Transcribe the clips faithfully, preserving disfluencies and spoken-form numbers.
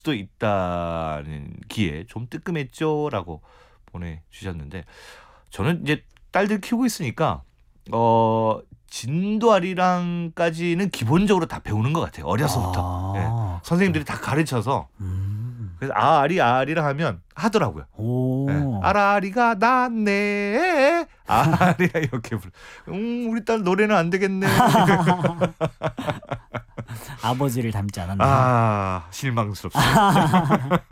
수도 있다는 기에 좀 뜨끔했죠라고 보내주셨는데 저는 이제 딸들 키우고 있으니까 어 진도아리랑까지는 기본적으로 다 배우는 것 같아요. 어려서부터. 아, 예. 선생님들이 다 가르쳐서 음. 그래서 아리 아리랑 하면 하더라고요. 오. 예. 아라리가 났네. 아리가 이렇게 부르. 음 우리 딸 노래는 안 되겠네. 아버지를 닮지 않았나. 아 실망스럽습니다.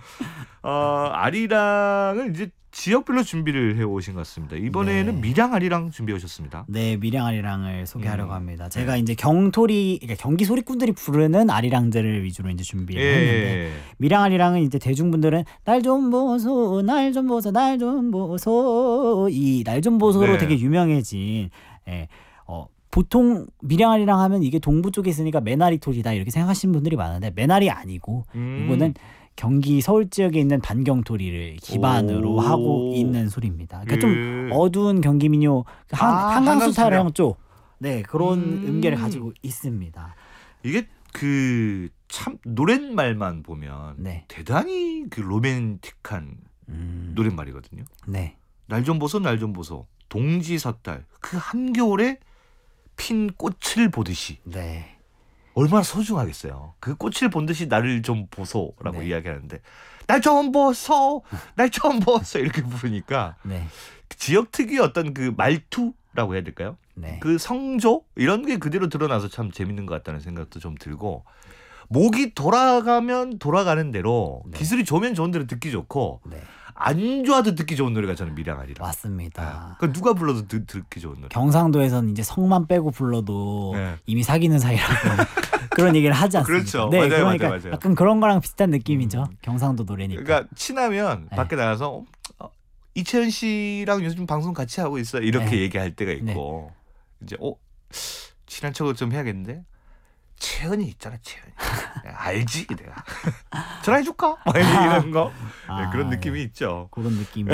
어, 아리랑은 이제 지역별로 준비를 해오신 것 같습니다. 이번에는 네. 밀양 아리랑 준비해 오셨습니다. 네, 밀양 아리랑을 소개하려고 음. 합니다. 제가 이제 경토리, 그러니까 경기 소리꾼들이 부르는 아리랑들을 위주로 이제 준비를 했는데 예. 밀양 아리랑은 이제 대중분들은 날 좀 보소, 날 좀 보소, 날 좀 보소 이 날 좀 보소로 네. 되게 유명해진. 예, 어, 보통 밀양 아리랑 하면 이게 동부 쪽에 있으니까 매나리 토리다 이렇게 생각하시는 분들이 많은데 매나리 아니고 음. 이거는 경기 서울 지역에 있는 반경토리를 기반으로 오. 하고 있는 소리입니다. 그러니까 예. 좀 어두운 경기 민요 한, 아, 한강수 한강수령. 타령 쪽, 네 그런 음. 음. 계를 가지고 있습니다. 이게 그 참 노랫말만 보면 네, 대단히 그 로맨틱한 음, 노랫말이거든요. 네, 날 좀 보소, 날 좀 보소. 동지섣달 그 한겨울에 핀 꽃을 보듯이 네, 얼마나 소중하겠어요. 그 꽃을 본 듯이 나를 좀 보소라고 네. 이야기하는데 날 좀 보소, 날 좀 보소 이렇게 부르니까 네, 지역 특유의 어떤 그 말투라고 해야 될까요? 네, 그 성조 이런 게 그대로 드러나서 참 재밌는 것 같다는 생각도 좀 들고 목이 돌아가면 돌아가는 대로 네. 기술이 좋으면 좋은 대로 듣기 좋고 네, 안 좋아도 듣기 좋은 노래가 저는 밀양 아리랑. 맞습니다. 그 누가 불러도 듣, 듣기 좋은 노래. 경상도에서는 이제 성만 빼고 불러도 네. 이미 사귀는 사이라고 그런 얘기를 하지 않습니까? 그렇죠. 네, 맞아요, 그러니까 맞아요, 맞아요. 약간 그런 거랑 비슷한 느낌이죠. 음. 경상도 노래니까. 그러니까 친하면 네. 밖에 나가서 어, 이채연 씨랑 요즘 방송 같이 하고 있어 이렇게 네. 얘기할 때가 있고 이제 어 친한 척을 좀 해야겠는데 채연이 있잖아 채연이 알지 내가 전화해줄까 뭐 이런 거 아, 네, 그런 느낌이 네. 있죠. 그런 느낌이.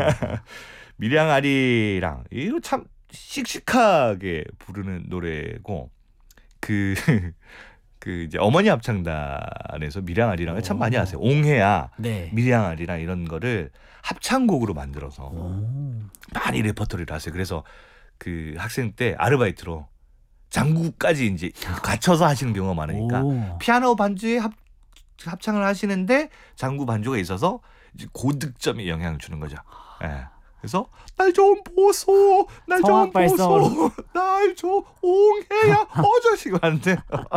밀양 아리랑 이거 참 씩씩하게 부르는 노래고 그. 그 이제 어머니 합창단에서 밀양 아리랑을 참 많이 하세요. 옹해야, 네. 밀양 아리랑 이런 거를 합창곡으로 만들어서 오. 많이 레퍼토리를 하세요. 그래서 그 학생 때 아르바이트로 장구까지 이제 갖춰서 하시는 경우가 많으니까 오. 피아노 반주에 합, 합창을 하시는데 장구 반주가 있어서 이제 고득점에 영향을 주는 거죠. 예. 그래서 날 좀 보소, 날 좀 성악 발성. 보소, 날 좀 옹해야 어저씨가 하는데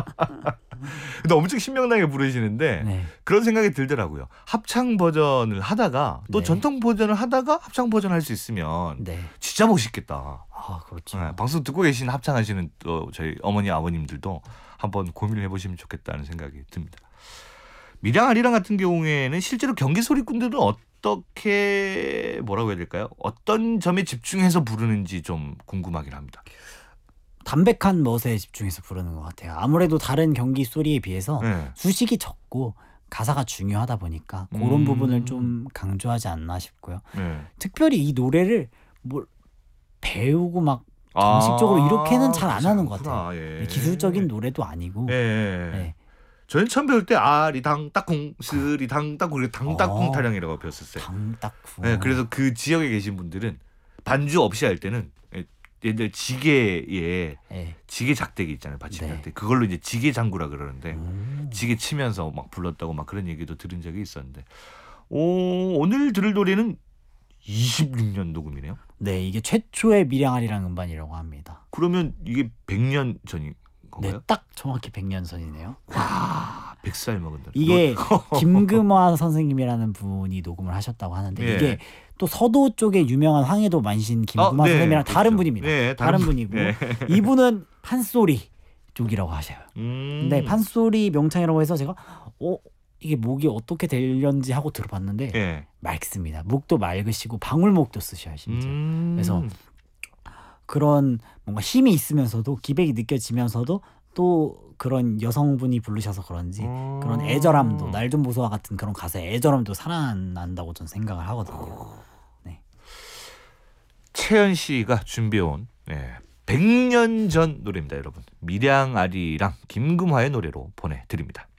근데 엄청 신명나게 부르시는데 네. 그런 생각이 들더라고요. 합창 버전을 하다가 또 네. 전통 버전을 하다가 합창 버전 할 수 있으면 네. 진짜 멋있겠다. 아, 그렇죠. 네, 방송 듣고 계신 합창하시는 또 저희 어머니 아버님들도 한번 고민을 해보시면 좋겠다는 생각이 듭니다. 밀양 아리랑 같은 경우에는 실제로 경기 소리꾼들은 어떻게 뭐라고 해야 될까요? 어떤 점에 집중해서 부르는지 좀 궁금하긴 합니다. 담백한 멋에 집중해서 부르는 것 같아요. 아무래도 다른 경기 소리에 비해서 네. 수식이 적고 가사가 중요하다 보니까 그런 음. 부분을 좀 강조하지 않나 싶고요. 네. 특별히 이 노래를 뭘 배우고 막 정식적으로 아, 이렇게는 잘 안 하는 것 그렇구나. 같아요. 예. 네, 기술적인 노래도 아니고. 예. 예. 네. 저는 처음 배울 때 아리당 딱콩 스리당 딱콩 이렇게 당딱콩 어. 타령이라고 배웠었어요. 당딱구. 네, 그래서 그 지역에 계신 분들은 반주 없이 할 때는 옛날 지게에 네. 지게 작대기 있잖아요. 받침할 네. 때 그걸로 이제 지게 장구라 그러는데 음. 지게 치면서 막 불렀다고 막 그런 얘기도 들은 적이 있었는데 오, 오늘 들을 노래는 이십육 년 녹음이네요. 네, 이게 최초의 밀양아리랑 음반이라고 합니다. 그러면 이게 백 년 전인 네, 건가요? 딱 정확히 백 년 전이네요. 와, 백 살 먹은다. 이게 김금화 선생님이라는 분이 녹음을 하셨다고 하는데 예. 이게 또 서도 쪽에 유명한 황해도 만신 김금화 어, 네, 선생님이랑 그렇죠. 다른 분입니다. 네, 다른, 다른 분이고 분. 네. 이분은 판소리 쪽이라고 하셔요. 음. 근데 판소리 명창이라고 해서 제가 어 이게 목이 어떻게 되려는지 하고 들어봤는데 예. 맑습니다. 목도 맑으시고 방울목도 쓰셔요 심지어. 음. 그래서 그런 뭔가 힘이 있으면서도 기백이 느껴지면서도 또 그런 여성분이 부르셔서 그런지 어. 그런 애절함도 날 좀 보소와 같은 그런 가사의 애절함도 살아난다고 저는 생각을 하거든요. 네. 채연 씨가 준비해온 예, 백 년 전 노래입니다, 여러분. 밀양 아리랑 김금화의 노래로 보내드립니다.